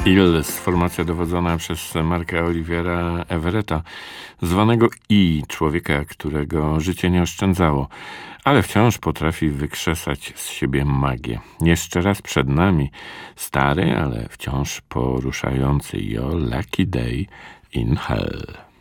Hills, formacja dowodzona przez Marka Olivera Everetta, zwanego I, człowieka, którego życie nie oszczędzało, ale wciąż potrafi wykrzesać z siebie magię. Jeszcze raz przed nami stary, ale wciąż poruszający Your Lucky Day in Hell.